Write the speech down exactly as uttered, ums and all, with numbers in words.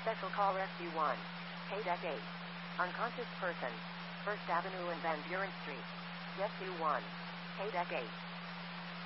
Special call Rescue one. Paydeck eight. Unconscious person. First Avenue and Van Buren Street. Rescue one. Paydeck eight.